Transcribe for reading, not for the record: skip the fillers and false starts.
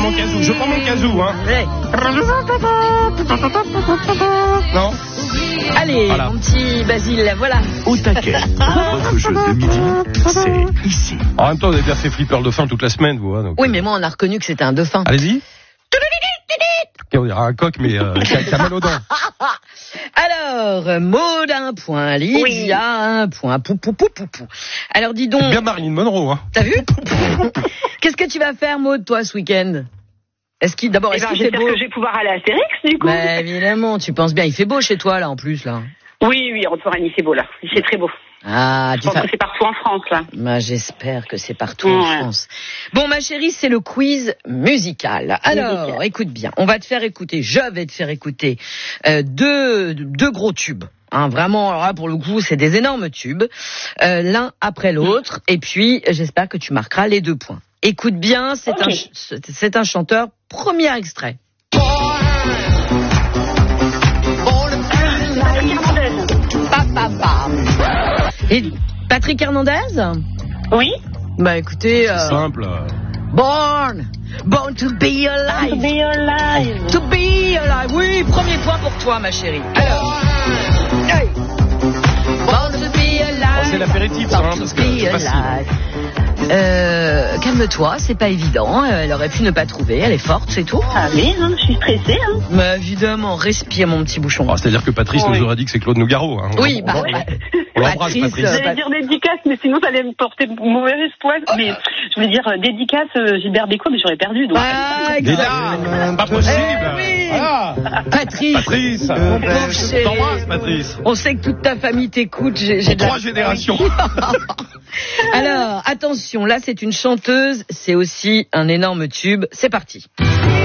mon kazoo. Je prends mon kazoo, hein. Ouais. Non. Allez, Voilà. mon petit Basile, voilà. Au taquet. Votre jeu de midi, c'est ici. En même temps, vous avez bien fait flipper le dauphin toute la semaine, vous. Hein, donc. Oui, mais moi, on a reconnu que c'était un dauphin. Allez-y. On dirait un coq, mais qui a mal aux dents. Alors, Maud a un point, Lydia a un point. Pou. Alors, dis donc, Bien Marilyn Monroe, hein. t'as vu? Qu'est-ce que tu vas faire, Maud, toi, ce week-end? Est-ce qu'il fait J'espère beau? que je vais pouvoir aller à Astérix, du coup. Bah, évidemment, tu penses bien, il fait beau chez toi, là, en plus, là. Oui, en Touraine, il fait beau, là. Il fait très beau. Ah, Je pense que c'est partout en France, là. Bah, j'espère que c'est partout en France. Bon, ma chérie, c'est le quiz musical. Alors, écoute bien, je vais te faire écouter deux gros tubes. Hein, vraiment, alors là, pour le coup, c'est des énormes tubes, l'un après l'autre. Et puis, j'espère que tu marqueras les 2 points. Écoute bien, c'est un chanteur. Premier extrait. Et Patrick Hernandez? Oui. Bah écoutez, Simple. Born to be alive. To be alive. To be alive. Oui, premier point pour toi, ma chérie. Alors, hey. Born to be alive. C'est l'apéritif, hein, parce que c'est facile. Calme-toi, c'est pas évident. Elle aurait pu ne pas trouver. Elle est forte, c'est tout. Ah mais non, je suis stressée. Hein. Mais évidemment, respire mon petit bouchon. Oh, c'est-à-dire que Patrice nous aurait dit que c'est Claude Nougaro. Hein. Oui, On l'embrasse, Patrice. J'allais dire dédicace, mais sinon ça allait me porter mauvais espoir. Mais je voulais dire dédicace Gilbert Bécaud, mais j'aurais perdu. Donc. Ah, exact. Pas possible. oui. Voilà. Patrice, mon pauvre chéri. t'embrasse, Patrice. On sait que toute ta famille t'écoute. J'ai Pour de la- 3 générations. Alors, attention, là c'est une chanteuse, c'est aussi un énorme tube. C'est parti. Hey,